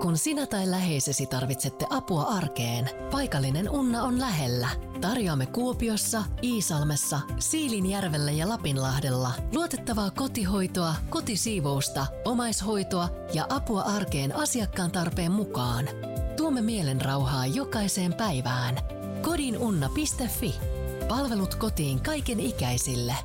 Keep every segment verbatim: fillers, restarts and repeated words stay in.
Kun sinä tai läheisesi tarvitsette apua arkeen, paikallinen Unna on lähellä. Tarjoamme Kuopiossa, Iisalmessa, Siilinjärvellä ja Lapinlahdella luotettavaa kotihoitoa, kotisiivousta, omaishoitoa ja apua arkeen asiakkaan tarpeen mukaan. Tuomme mielenrauhaa jokaiseen päivään. kodinunna piste fi. Palvelut kotiin kaiken ikäisille.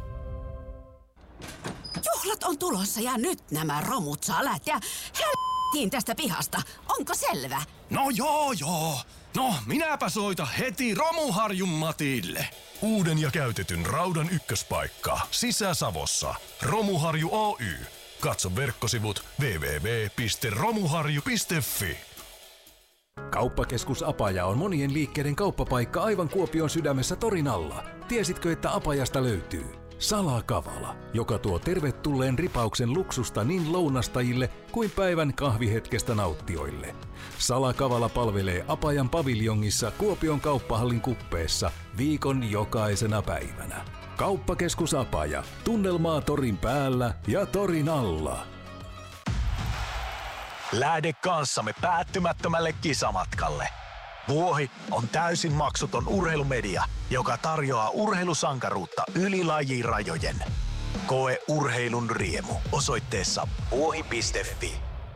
Juhlat on tulossa ja nyt nämä romut saa lähteä helvettiin tästä pihasta. Onko selvä? No joo joo. No minäpä soita heti Romuharjun Matille. Uuden ja käytetyn raudan ykköspaikka Sisä-Savossa. Romuharju Oy. Katso verkkosivut double-u double-u double-u piste romuharju piste fi. Kauppakeskus Apaja on monien liikkeiden kauppapaikka aivan Kuopion sydämessä torin alla. Tiesitkö, että Apajasta löytyy Salakavala, joka tuo tervetulleen ripauksen luksusta niin lounastajille kuin päivän kahvihetkestä nauttijoille. Salakavala palvelee Apajan paviljongissa Kuopion kauppahallin kuppeessa viikon jokaisena päivänä. Kauppakeskus Apaja. Tunnelmaa torin päällä ja torin alla. Lähde kanssamme päättymättömälle kisamatkalle. Vuohi on täysin maksuton urheilumedia, joka tarjoaa urheilusankaruutta yli lajirajojen. Koe urheilun riemu osoitteessa vuohi piste fi.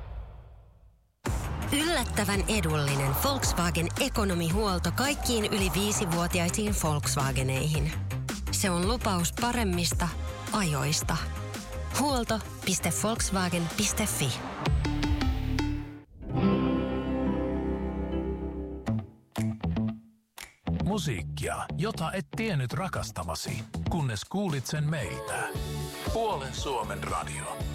Yllättävän edullinen Volkswagen ekonomihuolto kaikkiin yli viisivuotiaisiin Volkswageneihin. Se on lupaus paremmista ajoista. huolto piste volkswagen piste fi. Musiikkia, jota et tiennyt rakastavasi, kunnes kuulit sen meiltä. Puolen Suomen radio.